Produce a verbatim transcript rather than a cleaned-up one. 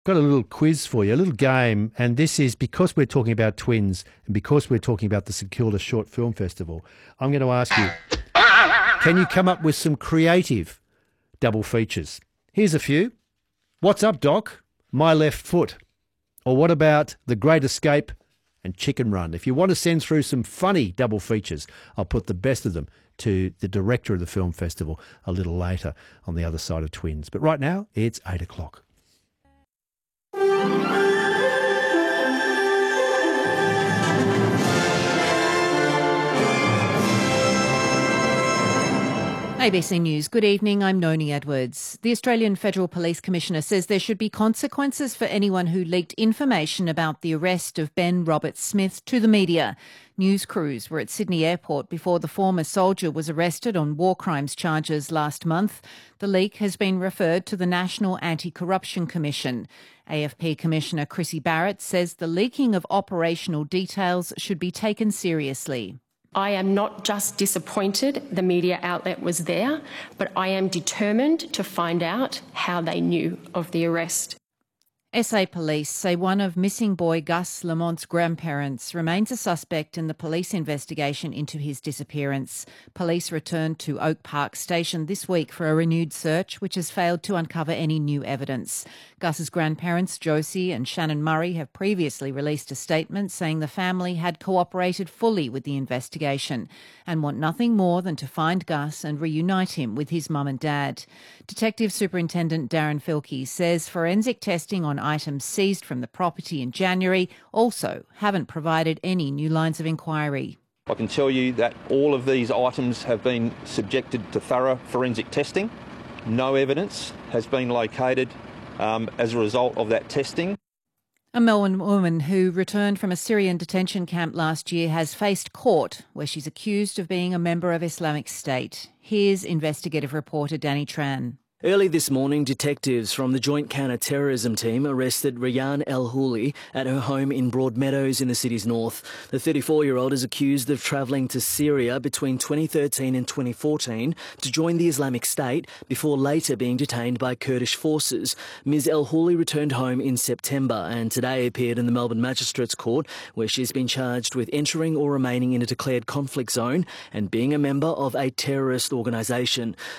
Got a little quiz for you, a little game, and this is because we're talking about twins and because we're talking about the St Kilda Short Film Festival. I'm going to ask you, can you come up with some creative double features? Here's a few. What's Up, Doc? My Left Foot. Or what about The Great Escape and Chicken Run? If you want to send through some funny double features, I'll put the best of them to the director of the film festival a little later on the other side of Twins. But right now, it's eight o'clock. A B C News. Good evening, I'm Noni Edwards. The Australian Federal Police Commissioner says there should be consequences for anyone who leaked information about the arrest of Ben Roberts-Smith to the media. News crews were at Sydney Airport before the former soldier was arrested on war crimes charges last month. The leak has been referred to the National Anti-Corruption Commission. A F P Commissioner Chrissy Barrett says the leaking of operational details should be taken seriously. I am not just disappointed the media outlet was there, but I am determined to find out how they knew of the arrest. S A Police say one of missing boy Gus Lamont's grandparents remains a suspect in the police investigation into his disappearance. Police returned to Oak Park Station this week for a renewed search, which has failed to uncover any new evidence. Gus's grandparents, Josie and Shannon Murray, have previously released a statement saying the family had cooperated fully with the investigation and want nothing more than to find Gus and reunite him with his mum and dad. Detective Superintendent Darren Filkey says forensic testing on items seized from the property in January also haven't provided any new lines of inquiry. I can tell you that all of these items have been subjected to thorough forensic testing. No evidence has been located um, as a result of that testing. A Melbourne woman who returned from a Syrian detention camp last year has faced court where she's accused of being a member of Islamic State. Here's investigative reporter Danny Tran. Early this morning, detectives from the Joint Counter-Terrorism Team arrested Rayyan El-Houli at her home in Broadmeadows in the city's north. The thirty-four-year-old is accused of travelling to Syria between twenty thirteen and twenty fourteen to join the Islamic State before later being detained by Kurdish forces. Miz El-Houli returned home in September and today appeared in the Melbourne Magistrates Court, where she's been charged with entering or remaining in a declared conflict zone and being a member of a terrorist organisation.